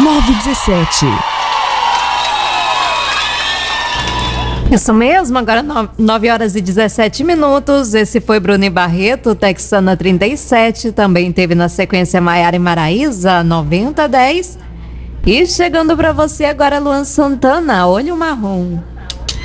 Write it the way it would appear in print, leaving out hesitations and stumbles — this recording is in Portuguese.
917. Isso mesmo, agora 9 horas e 17 minutos. Esse foi Bruno e Barreto, Texana 37. Também teve na sequência Maiara e Maraísa, 9010. E chegando pra você agora, Luan Santana, Olho Marrom.